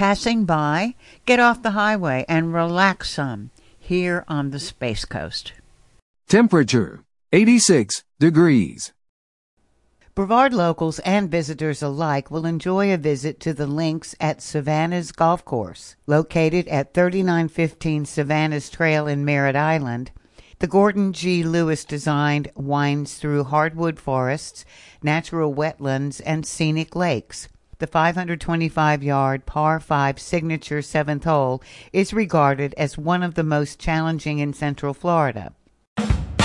passing by, get off the highway and relax some here on the Space Coast. Temperature, 86 degrees. Brevard locals and visitors alike will enjoy a visit to the links at Savannah's Golf Course. Located at 3915 Savannah's Trail in Merritt Island, the Gordon G. Lewis design winds through hardwood forests, natural wetlands, and scenic lakes. The 525-yard par 5 signature 7th hole is regarded as one of the most challenging in Central Florida.